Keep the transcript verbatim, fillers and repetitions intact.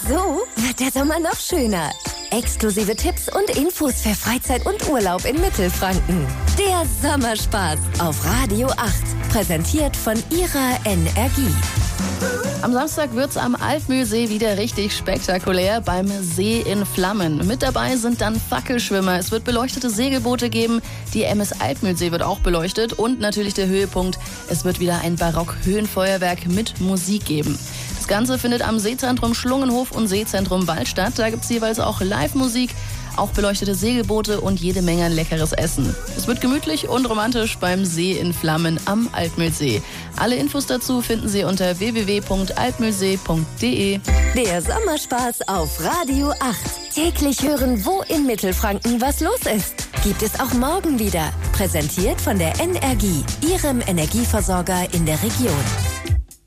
So wird der Sommer noch schöner. Exklusive Tipps und Infos für Freizeit und Urlaub in Mittelfranken. Der Sommerspaß auf Radio acht. Präsentiert von ihrer Energie. Am Samstag wird's am Altmühlsee wieder richtig spektakulär beim See in Flammen. Mit dabei sind dann Fackelschwimmer, es wird beleuchtete Segelboote geben, die M S Altmühlsee wird auch beleuchtet und natürlich der Höhepunkt, es wird wieder ein Barock-Höhenfeuerwerk mit Musik geben. Das Ganze findet am Seezentrum Schlungenhof und Seezentrum Wald statt. Da gibt's jeweils auch Live-Musik, auch beleuchtete Segelboote und jede Menge leckeres Essen. Es wird gemütlich und romantisch beim See in Flammen am Altmühlsee. Alle Infos dazu finden Sie unter w w w punkt altmühlsee punkt d e. Der Sommerspaß auf Radio acht. Täglich hören, wo in Mittelfranken was los ist. Gibt es auch morgen wieder. Präsentiert von der Energie, Ihrem Energieversorger in der Region.